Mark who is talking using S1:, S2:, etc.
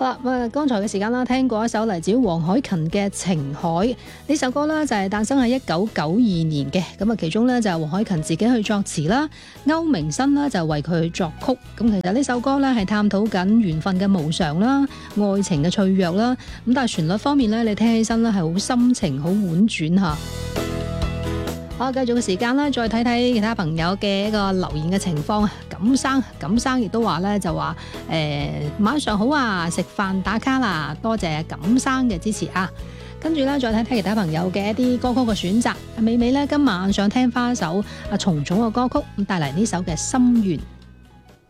S1: 好啦，剛才嘅時間啦，聽過一首嚟自黃凱芹嘅《情海》呢首歌呢，就係誕生喺1992年嘅，咁啊其中呢，就係黃凱芹自己去作詞啦，歐明新呢，就為佢作曲。咁其實呢首歌呢，係探討緊緣分嘅無常啦，愛情嘅脆弱啦，咁但係旋律方面呢，你聽起身呢，係好深情好婉轉嚇。好，繼續嘅時間啦，再睇睇其他朋友嘅一個留言嘅情況。錦生亦都話咧，就話晚上好啊，食飯打卡啦，多謝錦生嘅支持啊。跟住咧，再睇睇其他朋友嘅一啲歌曲嘅選擇。美美咧，今晚想聽翻一首阿蟲蟲嘅歌曲，咁帶嚟呢首嘅《心願》。